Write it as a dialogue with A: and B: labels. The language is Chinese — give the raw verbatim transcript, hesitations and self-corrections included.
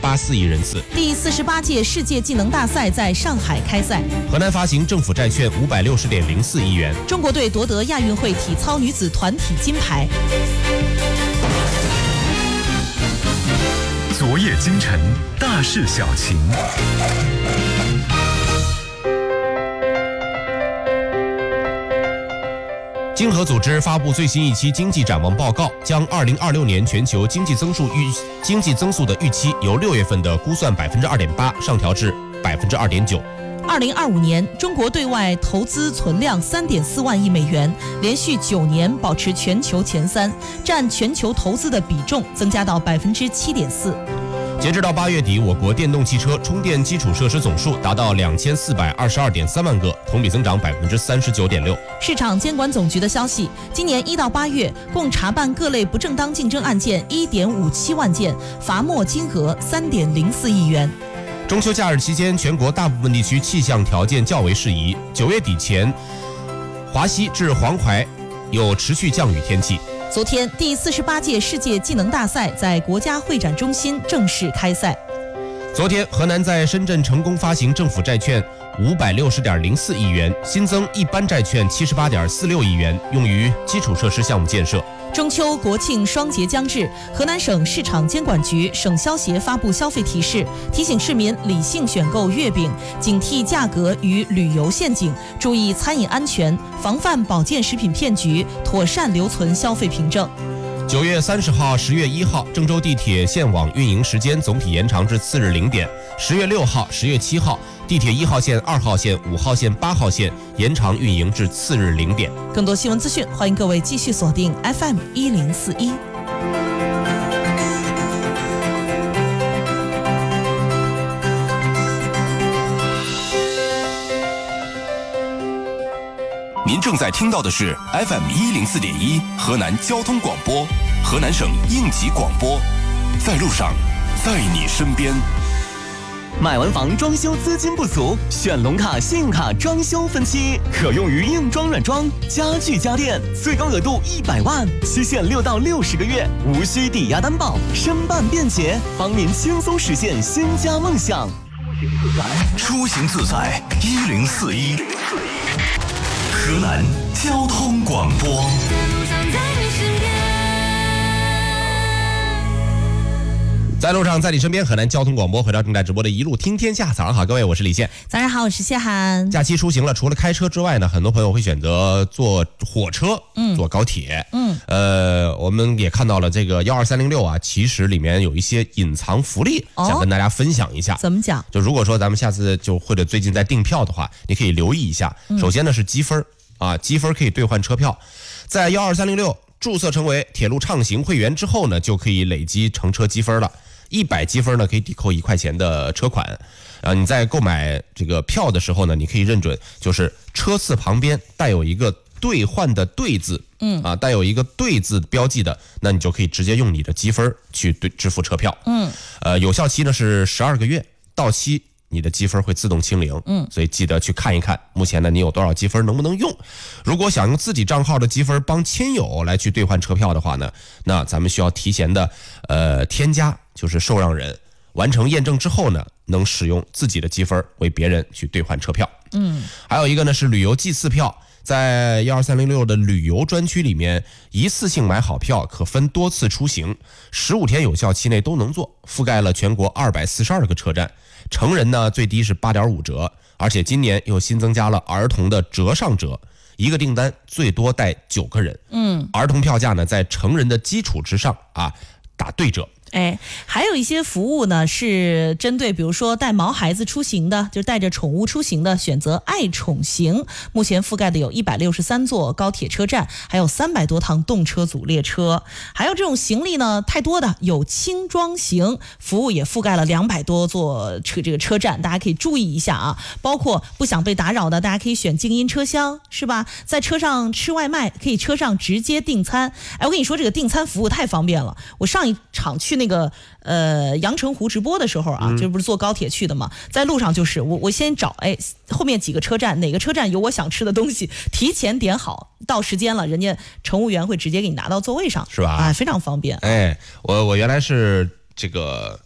A: 八四亿人次。
B: 第四十八届世界技能大赛在上海开赛。
A: 河南发行政府债券五百六十点零四亿元。
B: 中国队夺得亚运会体操女子团体金牌。
C: 昨夜今晨，大事小情。
A: 经合组织发布最新一期经济展望报告，将二零二六年全球经济增速预经济增速的预期由六月份的估算百分之二点八上调至百分之二点九。
B: 二零二五年，中国对外投资存量三点四万亿美元，连续九年保持全球前三，占全球投资的比重增加到百分之七点四。
A: 截至到八月底，我国电动汽车充电基础设施总数达到两千四百二十二点三万个，同比增长百分之三十九点六。
B: 市场监管总局的消息，今年一到八月，共查办各类不正当竞争案件一点五七万件，罚没金额三点零四亿元。
A: 中秋假日期间，全国大部分地区气象条件较为适宜。九月底前，华西至黄淮有持续降雨天气。
B: 昨天，第四十八届世界技能大赛在国家会展中心正式开赛。
A: 昨天，河南在深圳成功发行政府债券五百六十点零四亿元，新增一般债券七十八点四六亿元，用于基础设施项目建设。
B: 中秋国庆双节将至，河南省市场监管局、省消协发布消费提示，提醒市民理性选购月饼，警惕价格与旅游陷阱，注意餐饮安全，防范保健食品骗局，妥善留存消费凭证。
A: 九月三十号、十月一号，郑州地铁线网运营时间总体延长至次日零点；十月六号、十月七号，地铁一号线、二号线、五号线、八号线延长运营至次日零点。
B: 更多新闻资讯，欢迎各位继续锁定 F M 一零四一。
D: 您正在听到的是 F M 一零四点一河南交通广播，河南省应急广播，在路上，在你身边。
E: 买完房装修资金不足，选龙卡信用卡装修分期，可用于硬装软装、家具家电，最高额度一百万，期限六到六十个月，无需抵押担保，申办便捷，帮您轻松实现新家梦想。
D: 出行自在一零四一，河南交通广播。
A: 在路上，在你身边，河南交通广播回到正在直播的一路听天下。早上好，各位，我是李现。
B: 早上好，我是谢涵。
A: 假期出行了，除了开车之外呢，很多朋友会选择坐火车，嗯，坐高铁，嗯，呃，我们也看到了这个幺二三零六啊，其实里面有一些隐藏福利，哦、想跟大家分享一下。
B: 怎么讲？
A: 就如果说咱们下次就或者最近在订票的话，你可以留意一下。嗯、首先呢是积分啊，积分可以兑换车票，在幺二三零六注册成为铁路畅行会员之后呢，就可以累积乘车积分了。一百积分呢，可以抵扣一块钱的车款。啊，你在购买这个票的时候呢，你可以认准就是车次旁边带有一个兑换的兑字，嗯啊，带有一个兑字标记的，那你就可以直接用你的积分去对支付车票。嗯，呃，有效期呢是十二个月，到期你的积分会自动清零。嗯，所以记得去看一看，目前呢你有多少积分能不能用？如果想用自己账号的积分帮亲友来去兑换车票的话呢，那咱们需要提前的呃添加。就是受让人完成验证之后呢，能使用自己的积分为别人去兑换车票。嗯，还有一个呢是旅游季次票，在幺二三零六的旅游专区里面，一次性买好票可分多次出行，十五天有效期内都能做，覆盖了全国二百四十二个车站。成人呢最低是八点五折，而且今年又新增加了儿童的折上折。一个订单最多带九个人。嗯，儿童票价呢在成人的基础之上啊打对折。
B: 哎，还有一些服务呢是针对比如说带毛孩子出行的，就是带着宠物出行的，选择爱宠行，目前覆盖的有一百六十三座高铁车站，还有三百多趟动车组列车。还有这种行李呢太多的有轻装行，服务也覆盖了两百多座车这个车站，大家可以注意一下啊。包括不想被打扰的，大家可以选静音车厢，是吧？在车上吃外卖可以车上直接订餐。哎，我跟你说这个订餐服务太方便了，我上一场去那个呃阳澄湖直播的时候啊，这不是坐高铁去的嘛，在路上就是我我先找哎后面几个车站哪个车站有我想吃的东西，提前点好，到时间了人家乘务员会直接给你拿到座位上，
A: 是吧？
B: 啊，非常方便。
A: 哎，我我原来是这个